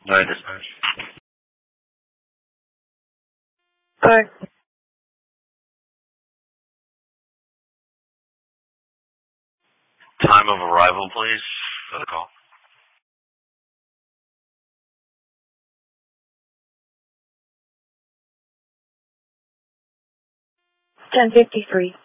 Go ahead, dispatch. Hi. Time of arrival, please, for the call. 10:53.